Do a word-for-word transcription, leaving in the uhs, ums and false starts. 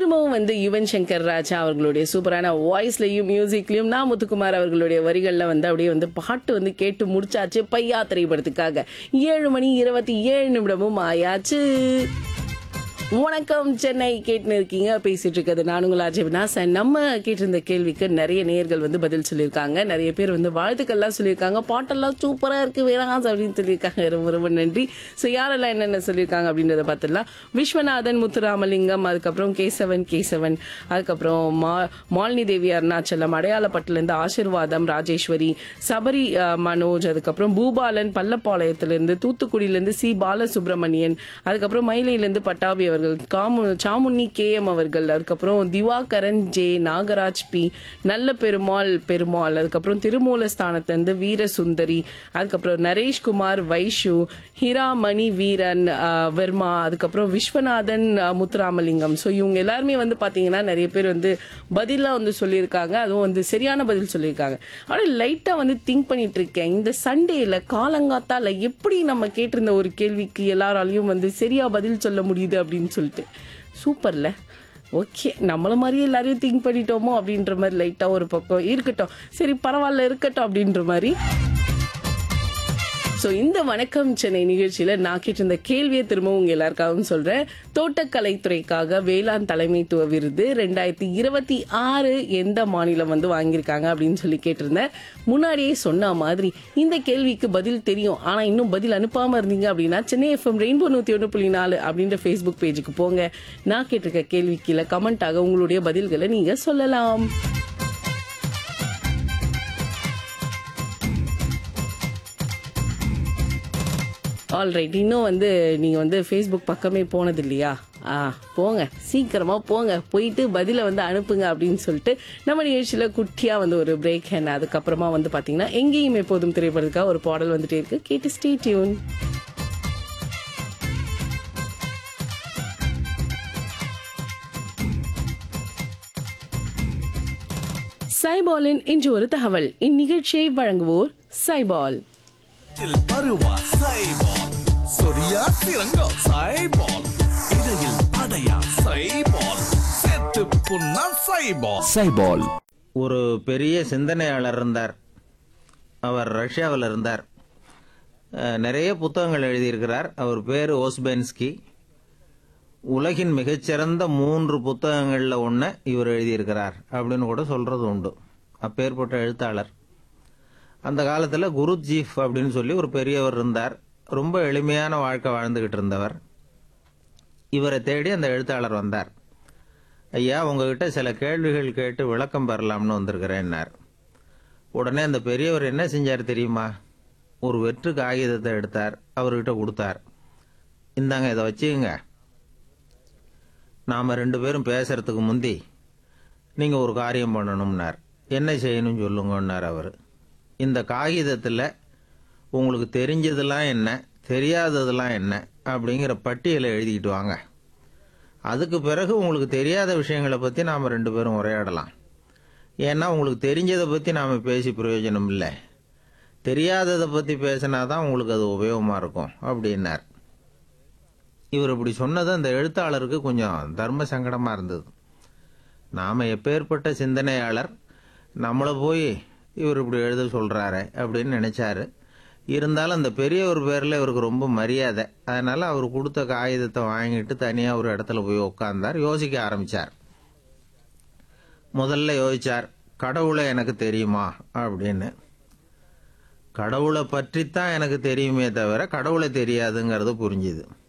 திரும்பவும் வந்து யுவன் சங்கர் ராஜா அவர்களுடைய சூப்பரான வாய்ஸ்லயும் மியூசிக்லயும் நான் முத்துக்குமார் அவர்களுடைய வரிகள்ல வந்து அப்படியே வந்து பாட்டு வந்து கேட்டு முடிச்சாச்சு. பையா திரைப்படத்துக்காக ஏழு மணி இருபத்தி ஏழு நிமிடமும் ஆயாச்சு. வணக்கம் சென்னை கேட்டுன்னு இருக்கீங்க. பேசிட்டு இருக்கிறது நான் உங்கள் ஆர்ஜே வினாசன். நம்ம கேட்டிருந்த கேள்விக்கு நிறைய நேயர்கள் வந்து பதில் சொல்லியிருக்காங்க. நிறைய பேர் வந்து வாழ்த்துக்கள்லாம் சொல்லியிருக்காங்க. பாட்டெல்லாம் சூப்பரா இருக்கு வேணாம் அப்படின்னு சொல்லியிருக்காங்க. ரொம்ப ரொம்ப நன்றி. ஸோ யாரெல்லாம் என்னென்ன சொல்லியிருக்காங்க அப்படின்றத பார்த்துடலாம். விஸ்வநாதன், முத்துராமலிங்கம், அதுக்கப்புறம் கேசவன் கேசவன் அதுக்கப்புறம் மா மாலினி தேவி அருணாச்சலம், அடையாளப்பட்டிலேருந்து ஆசீர்வாதம், ராஜேஸ்வரி, சபரி அஹ், மனோஜ், அதுக்கப்புறம் பூபாலன், பள்ளப்பாளையத்திலிருந்து, தூத்துக்குடியிலேருந்து சி பாலசுப்ரமணியன், அதுக்கப்புறம் மயிலையிலேருந்து பட்டாபி அவர்கள், காமு சாமுன்னி கே எம் அவர்கள், அதுக்கப்புறம் திவாகரன் ஜே, நாகராஜ் பி, நல்ல பெருமாள் பெருமாள், அதுக்கப்புறம் திருமூலஸ்தானத்திலிருந்து வீரசுந்தரி, அதுக்கப்புறம் நரேஷ்குமார், வைஷு, ஹிராமணி வீரன் அஹ், வர்மா, அதுக்கப்புறம் விஸ்வநாதன், அஹ், முத்துராமலிங்கம். ஸோ இவங்க எல்லாருமே வந்து பார்த்தீங்கன்னா நிறைய பேர் வந்து பதிலாக வந்து சொல்லியிருக்காங்க. அதுவும் வந்து சரியான பதில் சொல்லியிருக்காங்க. ஆனால் லைட்டாக வந்து திங்க் பண்ணிட்டு இருக்கேன், இந்த சண்டேல காலங்காத்தால எப்படி நம்ம கேட்டிருந்த ஒரு கேள்விக்கு எல்லாராலையும் வந்து சரியா பதில் சொல்ல முடியுது அப்படின்னு சொல்லிட்டு சூப்பர்ல. ஓகே, நம்மள மாதிரியே எல்லாரையும் திங்க் பண்ணிட்டோமோ அப்படின்ற மாதிரி லைட்டா ஒரு பக்கம் இருக்கட்டும். சரி பரவாயில்ல இருக்கட்டும் அப்படின்ற மாதிரி. ஸோ இந்த வணக்கம் சென்னை நிகழ்ச்சியில நான் கேட்டிருந்த கேள்வியை திரும்பவும் உங்க எல்லாருக்காகவும் சொல்றேன். தோட்டக்கலைத்துறைக்காக வேளாண் தலைமைத்துவ விருது ரெண்டாயிரத்தி இருபத்தி ஆறு எந்த மாநிலம் வந்து வாங்கியிருக்காங்க அப்படின்னு சொல்லி கேட்டிருந்தேன். முன்னாடியே சொன்ன மாதிரி இந்த கேள்விக்கு பதில் தெரியும், ஆனா இன்னும் பதில் அனுப்பாம இருந்தீங்க அப்படின்னா சென்னை எஃப்எம் ரெயின்போ நூத்தி ஒன்று புள்ளி நாலு அப்படின்ற ஃபேஸ்புக் பேஜுக்கு போங்க. நான் கேட்டிருக்க கேள்வி கீழே கமெண்டாக உங்களுடைய பதில்களை நீங்க சொல்லலாம். ஆல்ரைட், இன்னும் வந்து நீங்க வந்து ஃபேஸ்புக் பக்கமே போனது இல்லையா? ஆ போங்க, சீக்கிரமா போங்க, போயிட்டு பதில வந்து அனுப்புங்க அப்படின்னு சொல்லிட்டு நம்ம நிகழ்ச்சியில குட்டியா வந்து ஒரு பிரேக். அண்ட் அதுக்கப்புறமா வந்து பாத்தீங்கன்னா எங்கேயும் எப்போதும் திரைப்படத்துக்காக ஒரு பாடல் வந்துட்டே இருக்கு. கேட்டு ஸ்டே டியூன். சைபாலின் இன்று ஒரு தகவல். இந்நிகழ்ச்சியை வழங்குவோர் சைபால். பருவா சைபால், சொரியா சிறங்கோ சைபால், இடையில் அடையா சைபால், செத்து புண்ணா சைபால். சைபால். ஒரு பெரிய சிந்தனையாளர் இருந்தார். அவர் ரஷ்யாவில் இருந்தார். அஹ், நிறைய புத்தகங்கள் எழுதியிருக்கிறார். அவர் பேர் ஓஸ்பென்ஸ்கி. உலகின் மிகச்சிறந்த மூன்று புத்தகங்களில் ஒன்று இவர் எழுதியிருக்கிறார் அப்படின்னு கூட சொல்றது உண்டு. அப்பேற்பட்ட எழுத்தாளர். அந்த காலத்தில் குருஜீஃப் அப்படின்னு சொல்லி ஒரு பெரியவர் இருந்தார். ரொம்ப எளிமையான வாழ்க்கை வாழ்ந்துகிட்டு இருந்தவர். இவரை தேடி அந்த எழுத்தாளர் வந்தார். ஐயா, உங்ககிட்ட சில கேள்விகள் கேட்டு விளக்கம் பெறலாம்னு வந்திருக்கிறேன்னார். உடனே அந்த பெரியவர் என்ன செஞ்சார் தெரியுமா? ஒரு வெற்று காகிதத்தை எடுத்தார், அவர்கிட்ட கொடுத்தார். இந்தாங்க, இதை வச்சுக்கங்க. நாம ரெண்டு பேரும் பேசுறதுக்கு முந்தி நீங்க ஒரு காரியம் பண்ணணும்னார். என்ன செய்யணும் சொல்லுங்கன்னார் அவர். இந்த காகிதத்தில் உங்களுக்கு தெரிஞ்சதெல்லாம் என்ன, தெரியாததெல்லாம் என்ன அப்படிங்கிற பட்டியலை எழுதிக்கிட்டு வாங்க. அதுக்கு பிறகு உங்களுக்கு தெரியாத விஷயங்களை பற்றி நாம் ரெண்டு பேரும் உரையாடலாம். ஏன்னா உங்களுக்கு தெரிஞ்சதை பற்றி நாம் பேசி பிரயோஜனம் இல்லை, தெரியாததை பற்றி பேசினா தான் உங்களுக்கு அது உபயோகமாக இருக்கும் அப்படின்னார். இவர் இப்படி சொன்னது அந்த எழுத்தாளருக்கு கொஞ்சம் தர்ம சங்கடமாக இருந்தது. நாம் எப்பேற்பட்ட சிந்தனையாளர், நம்மளை போய் இவர் இப்படி எழுத சொல்றாரு அப்படின்னு நினைச்சாரு. இருந்தாலும் அந்த பெரியவர் பேர்ல இவருக்கு ரொம்ப மரியாதை. அதனால அவர் கொடுத்த காகிதத்தை வாங்கிட்டு தனியா ஒரு இடத்துல போய் உட்கார்ந்தார். யோசிக்க ஆரம்பிச்சார். முதல்ல யோசிச்சார், கடவுளை எனக்கு தெரியுமா அப்படின்னு. கடவுளை பற்றித்தான் எனக்கு தெரியுமே தவிர கடவுளை தெரியாதுங்கிறது புரிஞ்சுது.